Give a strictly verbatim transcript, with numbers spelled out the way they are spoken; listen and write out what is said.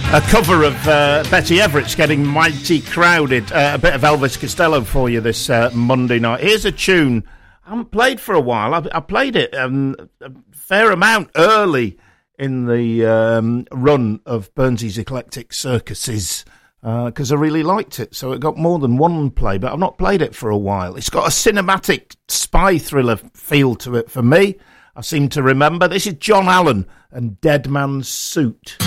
A cover of uh, Betty Everett's Getting Mighty Crowded. Uh, a bit of Elvis Costello for you this uh, Monday night. Here's a tune I haven't played for a while. I, I played it um, a fair amount early in the um, run of Burnsy's Eclectic Circuses because uh, I really liked it. So it got more than one play, but I've not played it for a while. It's got a cinematic spy thriller feel to it for me. I seem to remember. This is John Allen and Dead Man's Suit.